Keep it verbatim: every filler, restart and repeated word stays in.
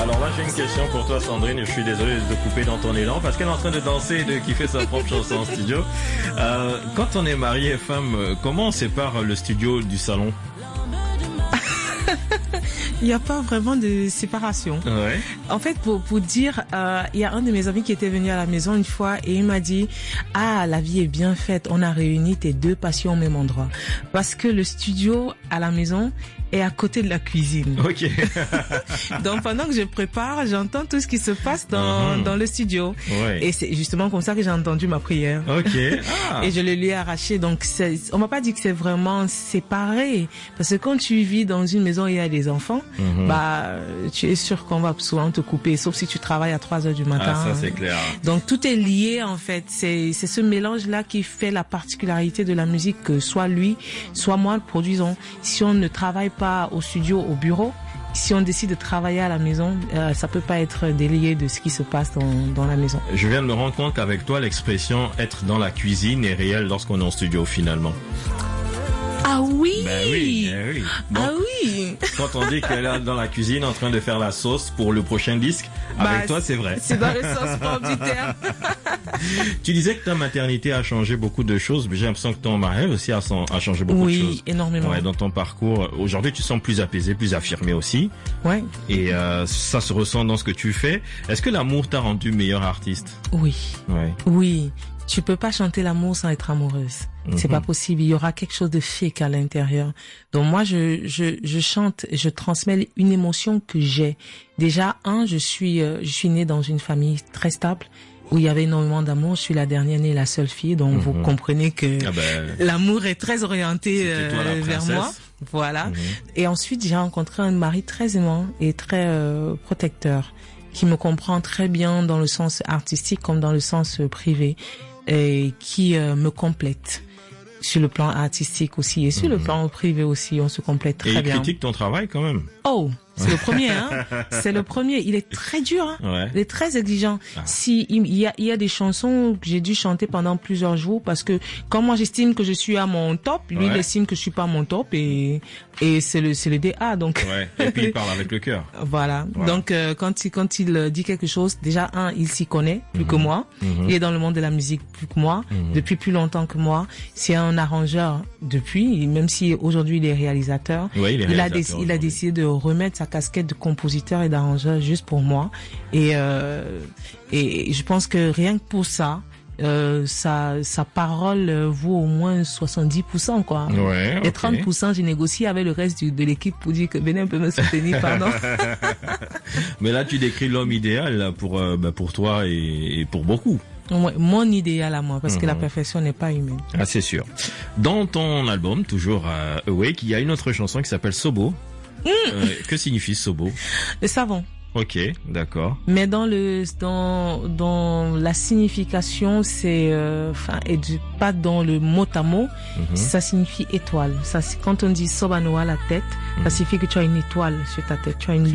Alors là, j'ai une question pour toi, Sandrine. Je suis désolé de te couper dans ton élan parce qu'elle est en train de danser et de kiffer sa propre chanson en studio. Euh, quand on est marié et femme, comment on sépare le studio du salon? Il n'y a pas vraiment de séparation. Ouais. En fait, pour, pour dire, euh, il y a un de mes amis qui était venu à la maison une fois et il m'a dit « Ah, la vie est bien faite, on a réuni tes deux passions au même endroit. » Parce que le studio à la maison est à côté de la cuisine. Ok. Donc pendant que je prépare, j'entends tout ce qui se passe dans, uh-huh. dans le studio. Ouais. Et c'est justement comme ça que j'ai entendu ma prière. Ok. Ah. Et je le lui ai arraché. Donc c'est, on m'a pas dit que c'est vraiment séparé. Parce que quand tu vis dans une maison où il y a des enfants, mm-hmm. bah tu es sûr qu'on va souvent te couper, sauf si tu travailles à trois heures du matin. Ah, ça c'est clair. Donc tout est lié en fait. C'est, c'est ce mélange-là qui fait la particularité de la musique, que soit lui, soit moi le produisons. Si on ne travaille pas au studio, au bureau, si on décide de travailler à la maison, euh, ça peut pas être délié de ce qui se passe dans, dans la maison. Je viens de me rendre compte qu'avec toi, l'expression être dans la cuisine est réelle lorsqu'on est en studio finalement. Ah oui, ben oui, ben oui. Donc, ah oui. Quand on dit qu'elle est dans la cuisine en train de faire la sauce pour le prochain disque, bah, avec toi c'est vrai. C'est dans le sens propre du terme. Tu disais que ta maternité a changé beaucoup de choses, mais j'ai l'impression que ton mariage aussi a, a changé beaucoup oui, de choses. Oui, énormément. Ouais, dans ton parcours, aujourd'hui tu sens plus apaisé, plus affirmé aussi. Ouais. Et euh, ça se ressent dans ce que tu fais. Est-ce que l'amour t'a rendu meilleure artiste? Oui. Ouais. Oui. Tu peux pas chanter l'amour sans être amoureuse. Mm-hmm. C'est pas possible. Il y aura quelque chose de fake à l'intérieur. Donc moi, je, je, je chante, je transmets une émotion que j'ai. Déjà, un, je suis, euh, je suis née dans une famille très stable où il y avait énormément d'amour. Je suis la dernière née, la seule fille. Donc mm-hmm. vous comprenez que ah ben, l'amour est très orienté euh, vers moi. Voilà. Mm-hmm. Et ensuite, j'ai rencontré un mari très aimant et très euh, protecteur, qui me comprend très bien dans le sens artistique comme dans le sens euh, privé, et qui euh, me complète sur le plan artistique aussi et sur mmh. le plan privé aussi. On se complète très et bien. Et il critique ton travail quand même. Oh, c'est le premier, hein. C'est le premier. Il est très dur, hein. Ouais. Il est très exigeant. Ah. Si il y a, il y a des chansons que j'ai dû chanter pendant plusieurs jours parce que quand moi j'estime que je suis à mon top, lui ouais. il estime que je suis pas à mon top et et c'est le c'est le D A donc. Ouais. Et puis il parle avec le cœur. Voilà. Ouais. Donc euh, quand il quand il dit quelque chose, déjà un, il s'y connaît plus mmh. que moi. Mmh. Il est dans le monde de la musique plus que moi, mmh. depuis plus longtemps que moi. C'est un arrangeur depuis, même si aujourd'hui il est réalisateur. Ouais, il est il réalisateur a déc- il a décidé de remettre sa casquette de compositeur et d'arrangeur juste pour moi et euh, et je pense que rien que pour ça euh, sa sa parole vaut au moins soixante-dix pour cent quoi. Ouais, okay. Et trente pour cent j'ai négocié avec le reste du, de l'équipe pour dire que venez un peu me soutenir pardon. Mais là tu décris l'homme idéal là, pour euh, bah, pour toi et, et pour beaucoup. Ouais, mon idéal à moi, parce mmh. que la perfection n'est pas humaine. Ah, c'est sûr. Dans ton album, toujours euh, Awake, il y a une autre chanson qui s'appelle Sobo. Mmh. Euh, que signifie Sobo? Le savon. Ok, d'accord. Mais dans le dans dans la signification, c'est enfin euh, et du, pas dans le mot à mot, mm-hmm. ça signifie étoile. Ça quand on dit Sobanoa la tête, mm-hmm. ça signifie que tu as une étoile sur ta tête, tu as une